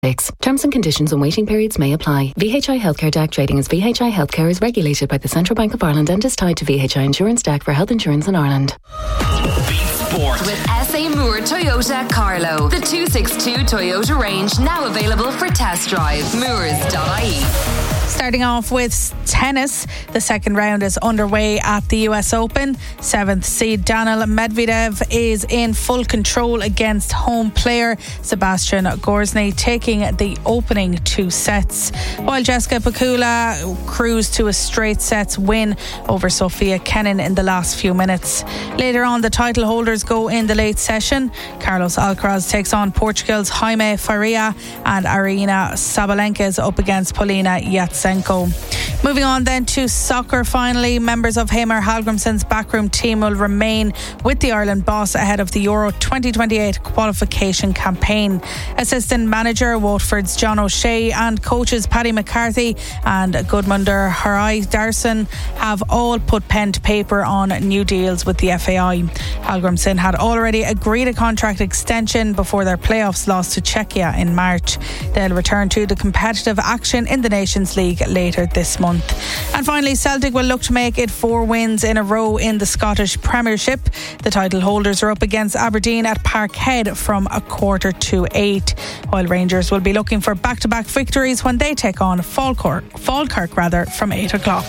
Terms and conditions and waiting periods may apply. VHI Healthcare DAC trading as VHI Healthcare is regulated by the Central Bank of Ireland and is tied to VHI Insurance DAC for health insurance in Ireland. Beat Sport with SA Moore Toyota Carlow. The 262 Toyota range now available for test drive. Moores.ie. Starting off with tennis, the second round is underway at the US Open. 7th seed Daniil Medvedev is in full control against home player Sebastian Gorzny, taking the opening 2 sets, while Jessica Pegula cruised to a straight sets win over Sofia Kenin in the last few minutes. Later on, the title holders go in the late session. Carlos Alcaraz takes on Portugal's Jaime Faria, and Aryna Sabalenka is up against Polina Yatsenko. Moving on then to soccer, finally, members of Heimir Hallgrímsson's backroom team will remain with the Ireland boss ahead of the Euro 2028 qualification campaign. Assistant manager Watford's John O'Shea and coaches Paddy McCarthy and Gudmundur Haraldarsson have all put pen to paper on new deals with the FAI. Hallgrímsson had already agreed a contract extension before their playoffs loss to Czechia in March. They'll return to the competitive action in the Nations League later this month. And finally, Celtic will look to make it 4 wins in a row in the Scottish Premiership. The title holders are up against Aberdeen at Parkhead from 7:45, while Rangers will be looking for back-to-back victories when they take on Falkirk from 8 o'clock.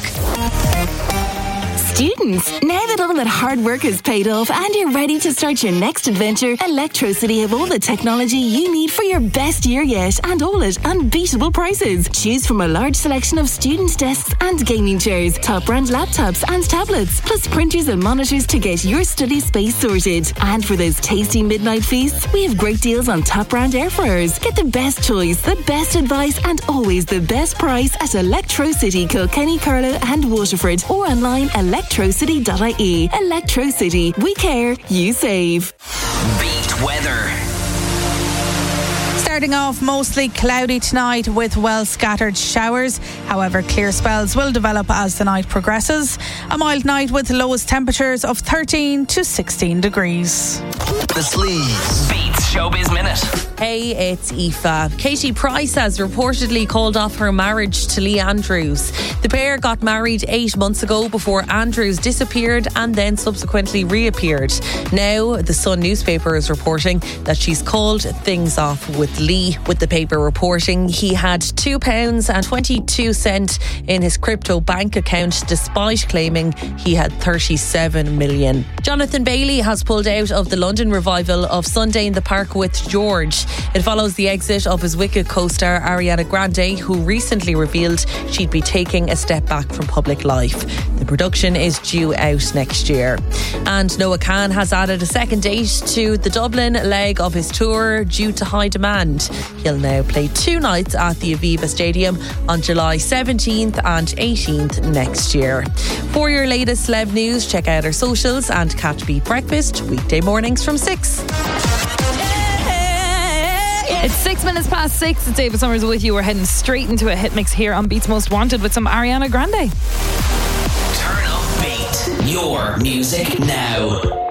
Students, now that all that hard work has paid off and you're ready to start your next adventure, Electrocity have all the technology you need for your best year yet, and all at unbeatable prices. Choose from a large selection of student desks and gaming chairs, top brand laptops and tablets, plus printers and monitors to get your study space sorted. And for those tasty midnight feasts, we have great deals on top brand air fryers. Get the best choice, the best advice, and always the best price at Electrocity, Kilkenny, Carlow and Waterford, or online electrocity.ie. Electrocity. We care, you save. Beat weather. Starting off mostly cloudy tonight with well scattered showers. However, clear spells will develop as the night progresses. A mild night with lowest temperatures of 13 to 16 degrees. The Sleeves. Beats Showbiz Minute. Hey, it's Aoife. Katie Price has reportedly called off her marriage to Lee Andrews. The pair got married 8 months ago before Andrews disappeared and then subsequently reappeared. Now, the Sun newspaper is reporting that she's called things off with Lee. With the paper reporting he had £2.22 in his crypto bank account despite claiming he had 37 million. Jonathan Bailey has pulled out of the London revival of Sunday in the Park with George. It follows the exit of his Wicked co-star Ariana Grande, who recently revealed she'd be taking a step back from public life. The production is due out next year. And Noah Khan has added a second date to the Dublin leg of his tour due to high demand. He'll now play 2 nights at the Aviva Stadium on July 17th and 18th next year. For your latest celeb news, check out our socials and catch Beat Breakfast weekday mornings from 6. It's 6 minutes past 6. It's David Summers with you. We're heading straight into a hit mix here on Beats Most Wanted with some Ariana Grande. Turn up Beat. Your music now.